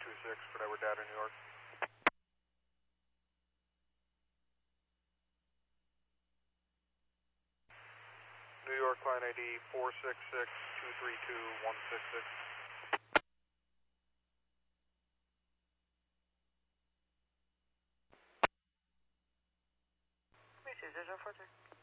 426 for Edward Data, New York. New York, client ID 466-232-166. This is 043.